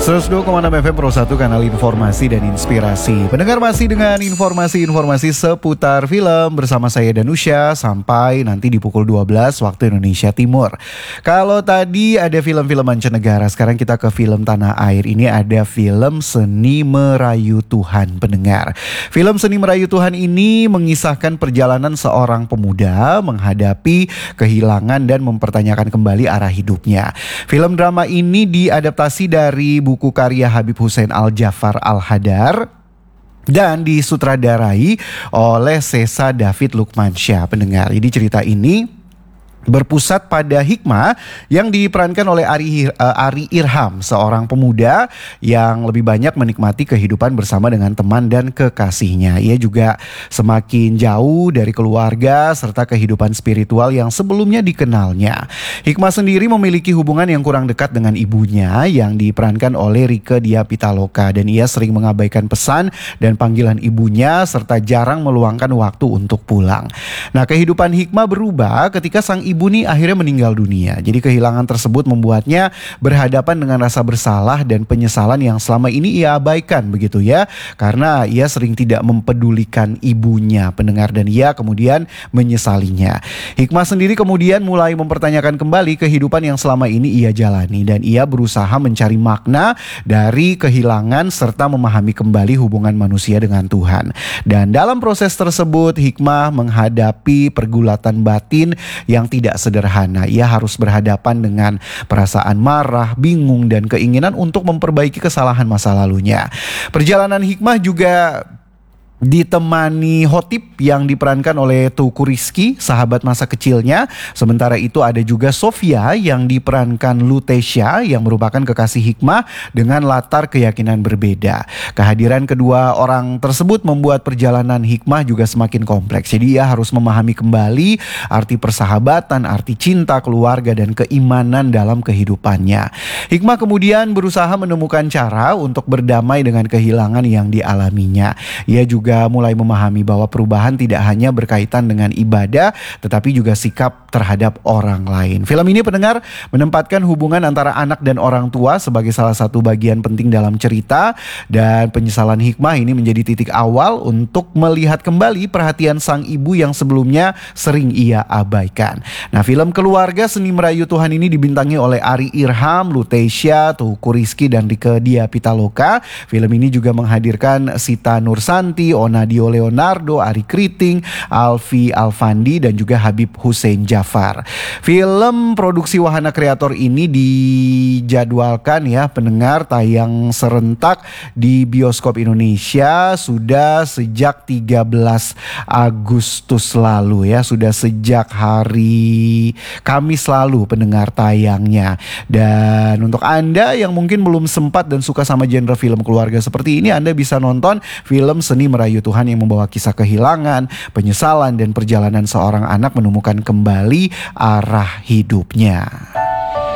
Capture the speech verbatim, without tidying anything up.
seratus dua koma enam F M Pro satu, kanal informasi dan inspirasi. Pendengar, masih dengan informasi-informasi seputar film bersama saya Danusya sampai nanti di pukul dua belas waktu Indonesia Timur. Kalau tadi ada film-film mancanegara, sekarang kita ke film tanah air. Ini ada film Seni Merayu Tuhan, pendengar. Film Seni Merayu Tuhan ini mengisahkan perjalanan seorang pemuda menghadapi kehilangan dan mempertanyakan kembali arah hidupnya. Film drama ini diadaptasi dari buku karya Habib Hussein Al-Jafar Al-Hadar dan disutradarai oleh Sesa David Lukmansyah, pendengar. Jadi cerita ini berpusat pada Hikmah yang diperankan oleh Ari, uh, Ari Irham, seorang pemuda yang lebih banyak menikmati kehidupan bersama dengan teman dan kekasihnya. Ia juga semakin jauh dari keluarga serta kehidupan spiritual yang sebelumnya dikenalnya. Hikmah sendiri memiliki hubungan yang kurang dekat dengan ibunya yang diperankan oleh Rieke Diah Pitaloka, dan ia sering mengabaikan pesan dan panggilan ibunya serta jarang meluangkan waktu untuk pulang. Nah, kehidupan Hikmah berubah ketika sang ibu Ibu nih akhirnya meninggal dunia. Jadi kehilangan tersebut membuatnya berhadapan dengan rasa bersalah dan penyesalan yang selama ini ia abaikan, begitu ya. Karena ia sering tidak mempedulikan ibunya, pendengar, dan ia kemudian menyesalinya. Hikmah sendiri kemudian mulai mempertanyakan kembali kehidupan yang selama ini ia jalani, dan ia berusaha mencari makna dari kehilangan serta memahami kembali hubungan manusia dengan Tuhan. Dan dalam proses tersebut Hikmah menghadapi pergulatan batin yang tidak tidak sederhana. Ia harus berhadapan dengan perasaan marah, bingung, dan keinginan untuk memperbaiki kesalahan masa lalunya. Perjalanan Hikmah juga ditemani Hotip yang diperankan oleh Teuku Rizky, sahabat masa kecilnya. Sementara itu ada juga Sofia yang diperankan Lutesia yang merupakan kekasih Hikmah dengan latar keyakinan berbeda. Kehadiran kedua orang tersebut membuat perjalanan Hikmah juga semakin kompleks. Jadi ia harus memahami kembali arti persahabatan, arti cinta, keluarga, dan keimanan dalam kehidupannya. Hikmah kemudian berusaha menemukan cara untuk berdamai dengan kehilangan yang dialaminya. Ia juga mulai memahami bahwa perubahan tidak hanya berkaitan dengan ibadah, tetapi juga sikap terhadap orang lain. Film ini, pendengar, menempatkan hubungan antara anak dan orang tua sebagai salah satu bagian penting dalam cerita, dan penyesalan Hikmah ini menjadi titik awal untuk melihat kembali perhatian sang ibu yang sebelumnya sering ia abaikan. Nah, film keluarga Seni Merayu Tuhan ini dibintangi oleh Ari Irham, Lutesia, Teuku Rizky, dan Rieke Diah Pitaloka. Film ini juga menghadirkan Sita Nursanti, Onadio Leonardo, Ari Kriting, Alfi Alfandi, dan juga Habib Hussein Jafar. Film produksi Wahana Kreator ini dijadwalkan ya, pendengar, tayang serentak di bioskop Indonesia sudah sejak tiga belas Agustus lalu ya, sudah sejak hari Kamis lalu, pendengar, tayangnya. Dan untuk Anda yang mungkin belum sempat dan suka sama genre film keluarga seperti ini, Anda bisa nonton film Seni Merayu Tuhan yang membawa kisah kehilangan, penyesalan, dan perjalanan seorang anak menemukan kembali arah hidupnya.